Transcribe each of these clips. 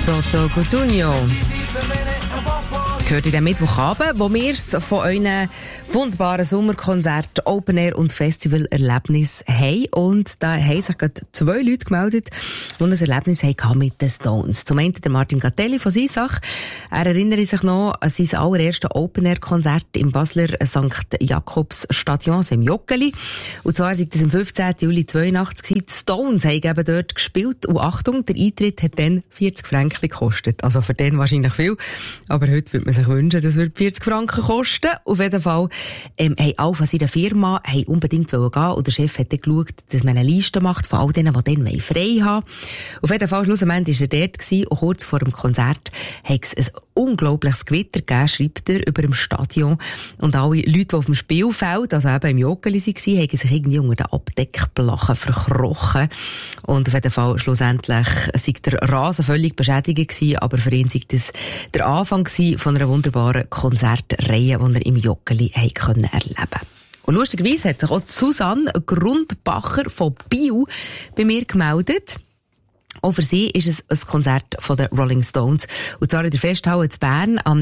Toto Cutugno. Gehört in den Mittwochabend, wo wir es von euren wunderbaren Sommerkonzerten, Open Air und Festival-Erlebnis haben. Und da haben sich gerade 2 Leute gemeldet, die ein Erlebnis hatten mit den Stones. Zum einen der Martin Gattelli von Sisach. Er erinnert sich noch an sein allererstes Open Air Konzert im Basler St. Jakobs Stadion im Joggeli. Und zwar war das am 15. Juli 82. Die Stones haben eben dort gespielt. Und Achtung, der Eintritt hat dann 40 Franken gekostet. Also für den wahrscheinlich viel. Aber heute würde man sich wünschen, das würde 40 Franken kosten. Auf jeden Fall haben alle von seiner Firma unbedingt gehen wollen. Und der Chef hat dann geschaut, dass man eine Liste macht von all denen, die dann frei haben. Auf jeden Fall, schlussendlich war er dort gewesen, und kurz vor dem Konzert hat es ein unglaubliches Gewitter gegeben, schreibt er, über dem Stadion. Und alle Leute, die auf dem Spielfeld, also eben im Joggeli waren, haben sich irgendwie unter den Abdeckblachen verkrochen. Und auf jeden Fall, schlussendlich, sei der Rasen völlig beschädigt gewesen, aber für ihn sei das der Anfang gewesen von einer wunderbaren Konzertreihe, die er im Joggeli erleben konnte. Und lustigerweise hat sich auch Susanne Grundbacher von Biel bei mir gemeldet. Auch für sie ist es ein Konzert von den Rolling Stones. Und zwar in der Festhalle in Bern am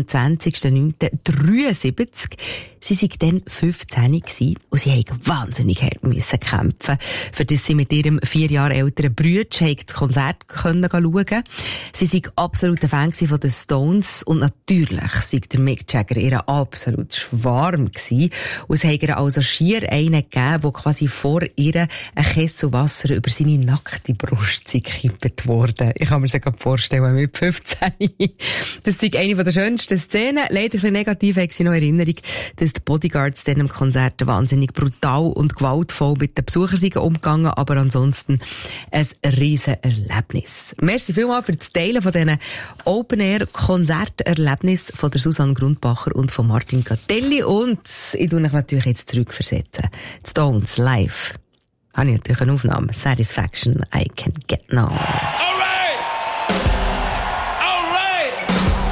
20.09.73. Sie waren dann 15 gewesen und sie mussten wahnsinnig hart kämpfen, für das sie mit ihrem 4 Jahre älteren Bruder das Konzert schauen konnten. Sie waren absoluter Fan von den Stones und natürlich war der Mick Jagger ihr absolut Schwarm gewesen. Und es hat ihr also schier einen gegeben, der quasi vor ihr ein Kessel Wasser über seine nackte Brust gekippt wurde. Ich kann mir das gerade vorstellen, mit 15. Das ist eine der schönsten Szenen. Leider für negativ habe ich noch Erinnerung, dass die Bodyguards dann am Konzert wahnsinnig brutal und gewaltvoll mit den Besuchern sind umgegangen, aber ansonsten ein riesen Erlebnis. Merci vielmals für das Teilen von diesen Open-Air-Konzerterlebnissen von der Susanne Grundbacher und von Martin Gattelli. Und ich tue mich natürlich jetzt zurückversetzen. Die Stones live. Habe ich natürlich eine Aufnahme. Satisfaction, I can get no.